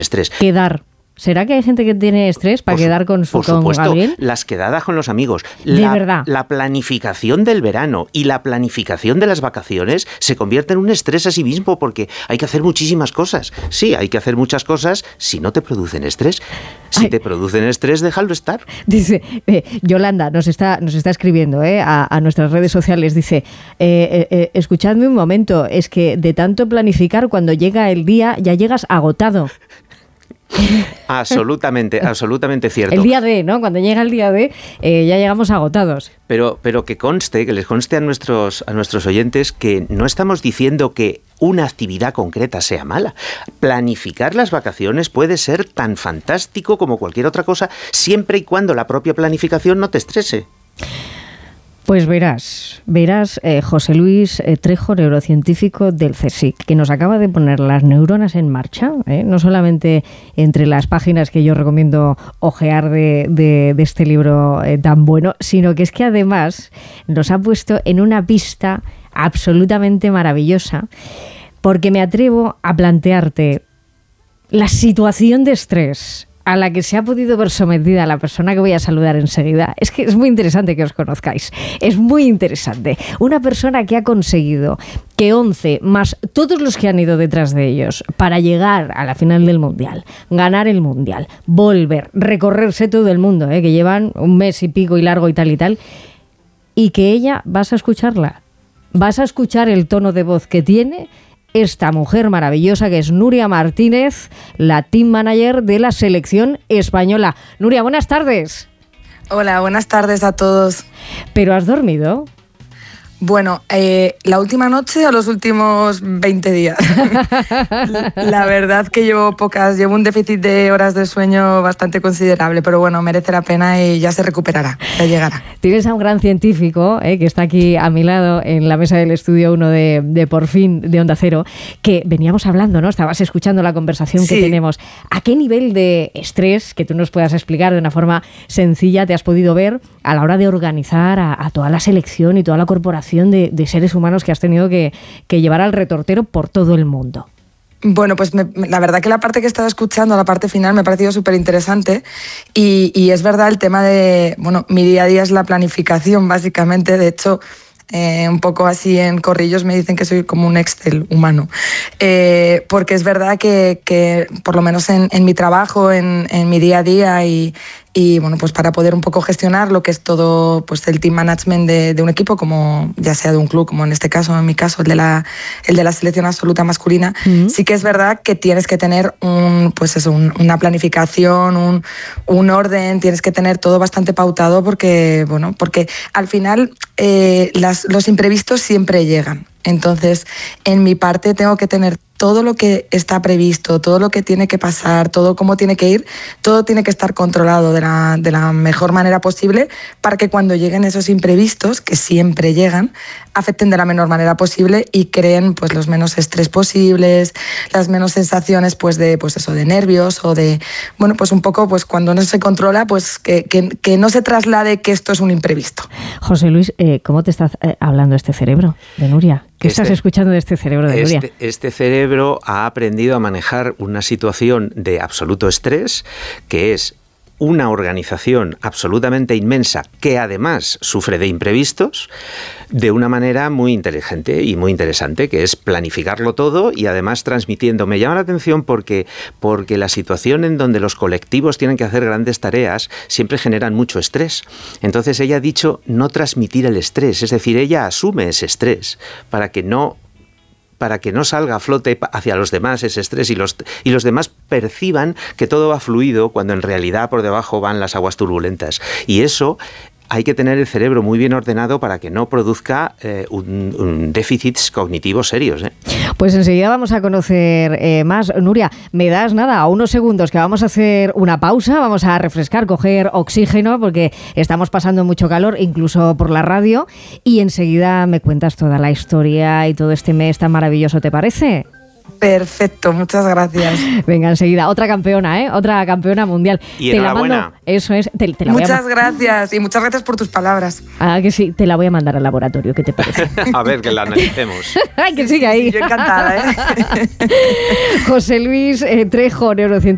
estrés. Quedar. ¿Será que hay gente que tiene estrés para quedar con alguien? Las quedadas con los amigos. De verdad. La planificación del verano y la planificación de las vacaciones se convierte en un estrés a sí mismo porque hay que hacer muchísimas cosas. Sí, hay que hacer muchas cosas si no te producen estrés. Si te producen estrés, déjalo estar. Dice, Yolanda nos está escribiendo a nuestras redes sociales, dice, escuchadme un momento, es que de tanto planificar, cuando llega el día ya llegas agotado. Absolutamente cierto. El día D, ¿no? Cuando llega el día D, ya llegamos agotados. Pero que les conste a nuestros oyentes que no estamos diciendo que una actividad concreta sea mala. Planificar las vacaciones puede ser tan fantástico como cualquier otra cosa, siempre y cuando la propia planificación no te estrese. Pues verás, José Luis Trejo, neurocientífico del CSIC, que nos acaba de poner las neuronas en marcha, no solamente entre las páginas que yo recomiendo ojear de este libro tan bueno, sino que es que además nos ha puesto en una pista absolutamente maravillosa, porque me atrevo a plantearte la situación de estrés a la que se ha podido ver sometida la persona que voy a saludar enseguida. Es que es muy interesante que os conozcáis. Es muy interesante. Una persona que ha conseguido que 11 más todos los que han ido detrás de ellos para llegar a la final del Mundial, ganar el Mundial, volver, recorrerse todo el mundo, que llevan un mes y pico y largo y tal, y que ella, vas a escucharla, vas a escuchar el tono de voz que tiene esta mujer maravillosa que es Nuria Martínez, la team manager de la selección española. Nuria, buenas tardes. Hola, buenas tardes a todos. ¿Pero has dormido? Bueno, la última noche o los últimos 20 días. La verdad que llevo un déficit de horas de sueño bastante considerable, pero bueno, merece la pena y ya se recuperará, ya llegará. Tienes a un gran científico que está aquí a mi lado en la mesa del estudio 1 de Por Fin de Onda Cero, que veníamos hablando, ¿no? Estabas escuchando la conversación que tenemos. ¿A qué nivel de estrés, que tú nos puedas explicar de una forma sencilla, te has podido ver a la hora de organizar a toda la selección y toda la corporación de seres humanos que has tenido que llevar al retortero por todo el mundo? Bueno, pues la verdad que la parte que he estado escuchando, la parte final, me ha parecido súper interesante y es verdad el tema de, bueno, mi día a día es la planificación, básicamente. De hecho, un poco así en corrillos me dicen que soy como un Excel humano, porque es verdad que por lo menos en mi trabajo, en mi día a día y bueno, pues para poder un poco gestionar lo que es todo, pues el team management de un equipo, como ya sea de un club, como en este caso, en mi caso, el de la selección absoluta masculina, sí que es verdad que tienes que tener una planificación, un orden, tienes que tener todo bastante pautado porque al final los imprevistos siempre llegan. Entonces, en mi parte tengo que tener todo lo que está previsto, todo lo que tiene que pasar, todo cómo tiene que ir, todo tiene que estar controlado de la mejor manera posible para que cuando lleguen esos imprevistos, que siempre llegan, afecten de la menor manera posible y creen pues los menos estrés posibles, las menos sensaciones de nervios o de, bueno, pues un poco pues cuando no se controla, pues que no se traslade que esto es un imprevisto. José Luis, ¿cómo te está hablando este cerebro de Nuria? ¿Qué estás escuchando de este cerebro de Nuria? Este cerebro ha aprendido a manejar una situación de absoluto estrés, que es una organización absolutamente inmensa que además sufre de imprevistos, de una manera muy inteligente y muy interesante, que es planificarlo todo y además transmitiendo. Me llama la atención porque la situación en donde los colectivos tienen que hacer grandes tareas siempre generan mucho estrés. Entonces ella ha dicho no transmitir el estrés, es decir, ella asume ese estrés para que no salga a flote hacia los demás ese estrés y los demás perciban que todo va fluido cuando en realidad por debajo van las aguas turbulentas. Y eso hay que tener el cerebro muy bien ordenado para que no produzca déficits cognitivos serios. Pues enseguida vamos a conocer más. Nuria, me das a unos segundos que vamos a hacer una pausa, vamos a refrescar, coger oxígeno porque estamos pasando mucho calor, incluso por la radio, y enseguida me cuentas toda la historia y todo este mes tan maravilloso, ¿te parece? Perfecto, muchas gracias. Venga, enseguida, otra campeona mundial. Y enhorabuena. Te la mando, eso es. Muchas gracias y muchas gracias por tus palabras. Ah, que sí, te la voy a mandar al laboratorio, ¿qué te parece? A ver, que la analicemos. Ay, que siga ahí. Yo encantada, José Luis Trejo, neurocientífico.